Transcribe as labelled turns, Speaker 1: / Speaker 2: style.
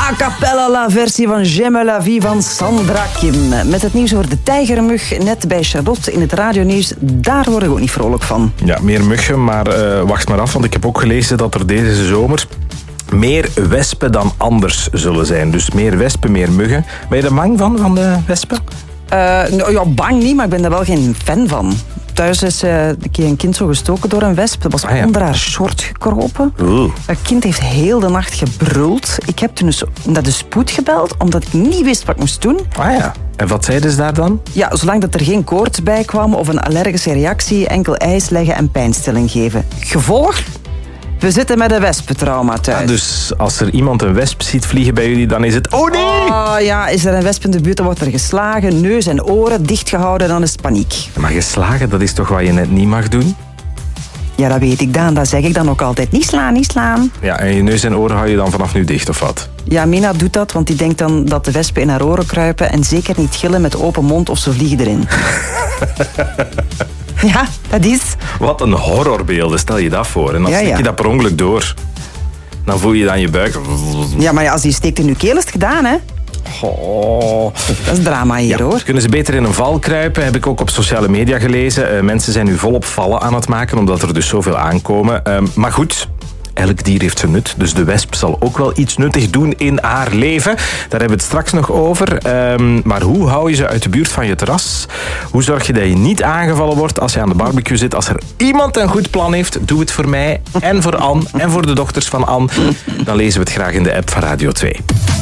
Speaker 1: A cappella la versie van J'aime la vie van Sandra Kim. Met het nieuws over de tijgermug, net bij Charlotte in het radionieuws. Daar word ik ook niet vrolijk van.
Speaker 2: Ja, meer muggen, maar wacht maar af, want ik heb ook gelezen dat er deze zomer meer wespen dan anders zullen zijn. Dus meer wespen, meer muggen. Ben je er bang van de wespen?
Speaker 1: Ja, bang niet, maar ik ben daar wel geen fan van. Thuis is een keer een kind zo gestoken door een wesp. Dat was onder haar short gekropen. Het kind heeft heel de nacht gebruld. Ik heb toen dus naar de spoed gebeld, omdat ik niet wist wat ik moest doen.
Speaker 2: Ah ja. En wat zeiden ze daar dan?
Speaker 1: Ja, zolang dat er geen koorts bij kwam of een allergische reactie, enkel ijs leggen en pijnstilling geven. Gevolg? We zitten met een wespentrauma thuis.
Speaker 2: Ah, dus als er iemand een wesp ziet vliegen bij jullie, dan is het... Oh nee!
Speaker 1: Oh ja, is er een wesp in de buurt, dan wordt er geslagen, neus en oren dichtgehouden, dan is het paniek.
Speaker 2: Maar geslagen, dat is toch wat je net niet mag doen?
Speaker 1: Ja, dat weet ik dan. Dat zeg ik dan ook altijd. Niet slaan, niet slaan.
Speaker 2: Ja, en je neus en oren hou je dan vanaf nu dicht, of wat?
Speaker 1: Ja, Mina doet dat, want die denkt dan dat de wespen in haar oren kruipen en zeker niet gillen met open mond of ze vliegen erin. Ja, dat is...
Speaker 2: Wat een horrorbeelden, stel je dat voor. En dan steek je dat per ongeluk door. Dan voel je dan je buik.
Speaker 1: Ja, maar als die steekt in je keel is het gedaan, hè?
Speaker 2: Oh.
Speaker 1: Dat is drama hier, hoor.
Speaker 2: Kunnen ze beter in een val kruipen, heb ik ook op sociale media gelezen. Mensen zijn nu volop vallen aan het maken, omdat er dus zoveel aankomen. Maar goed... Elk dier heeft zijn nut, dus de wesp zal ook wel iets nuttig doen in haar leven. Daar hebben we het straks nog over. Maar hoe hou je ze uit de buurt van je terras? Hoe zorg je dat je niet aangevallen wordt als je aan de barbecue zit? Als er iemand een goed plan heeft, doe het voor mij en voor Anne en voor de dochters van Anne. Dan lezen we het graag in de app van Radio 2.